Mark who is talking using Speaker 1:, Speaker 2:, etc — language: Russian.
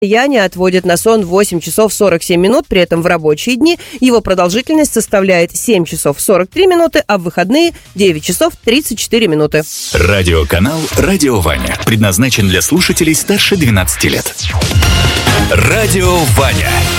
Speaker 1: Яня отводит на сон 8 часов 47 минут, при этом в рабочие дни его продолжительность составляет 7 часов 43 минуты, а в выходные 9 часов 34 минуты.
Speaker 2: Радиоканал «Радио Ваня» предназначен для слушателей старше 12 лет. Радио Ваня.